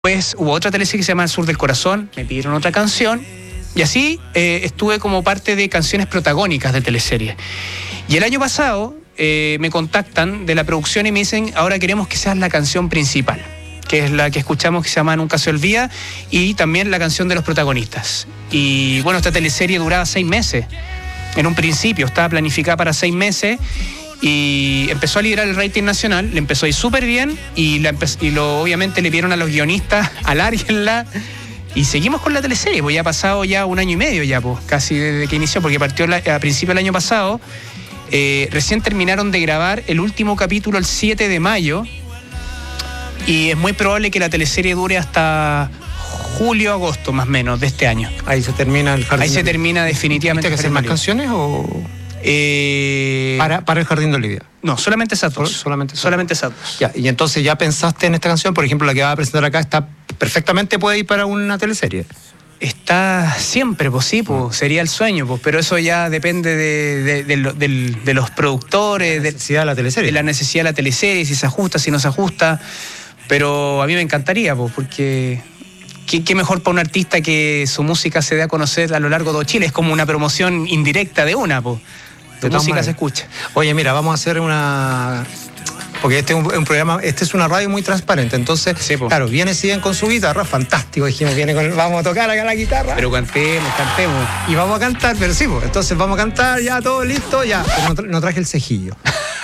Después hubo otra teleserie que se llama El Sur del Corazón, me pidieron otra canción, y así estuve como parte de canciones protagónicas de teleseries. Y el año pasado me contactan de la producción y me dicen, ahora queremos que seas la canción principal, que es la que escuchamos, que se llama Nunca se olvida, y también la canción de los protagonistas. Y bueno, esta teleserie duraba 6 meses. En un principio estaba planificada para 6 meses, y empezó a liderar el rating nacional, le empezó a ir súper bien, y obviamente le pidieron a los guionistas, alárguenla, y seguimos con la teleserie, pues ya ha pasado ya 1 año y medio ya, pues, casi desde que inició, porque partió a principios del año pasado. Recién terminaron de grabar el último capítulo el 7 de mayo, y es muy probable que la teleserie dure hasta julio, agosto más o menos de este año. Ahí se termina el jardín. Ahí se termina definitivamente. ¿Tienes que hacer más canciones o...? Para el Jardín de Olivia. No, solamente esas dos. Solamente esas dos. Ya, y entonces ya pensaste en esta canción, por ejemplo, la que vas a presentar acá, está perfectamente puede ir para una teleserie. Está siempre, pues sí, pues, sería el sueño, pues, pero eso ya depende de los productores, de la necesidad de la teleserie. De la necesidad de la teleserie, si se ajusta, si no se ajusta. Pero a mí me encantaría, pues, porque qué mejor para un artista que su música se dé a conocer a lo largo de todo Chile. Es como una promoción indirecta de una, pues. Tu música se escucha. Oye, mira, vamos a hacer una... Porque este es un programa, este es una radio muy transparente, entonces, sí, claro, siguen con su guitarra, fantástico, dijimos, vamos a tocar acá la guitarra. Pero cantemos. Y vamos a cantar, pero sí, pues, entonces vamos a cantar, ya, todo listo, ya. Pero no traje el cejillo.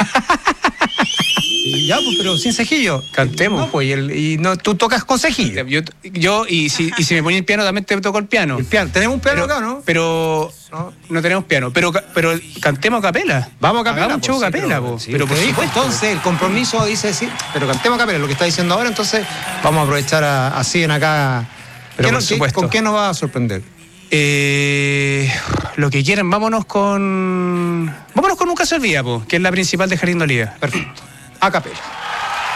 Ya, pues, pero sin cejillo. Cantemos. No, pues, tú tocas con cejillo. Yo y si me ponía el piano, también te toco el piano. ¿Tenemos un piano acá, no? Pero no tenemos piano. Pero cantemos a capela. Vamos a capela. Hagamos un show a capela, pero por supuesto. Entonces, el compromiso dice sí, pero cantemos a capela, lo que está diciendo ahora, entonces vamos a aprovechar así en acá. Pero por supuesto. ¿Con qué nos va a sorprender? Lo que quieran, vámonos con Nunca se olvida, que es la principal de Jardín de Olivia. Perfecto. A capela.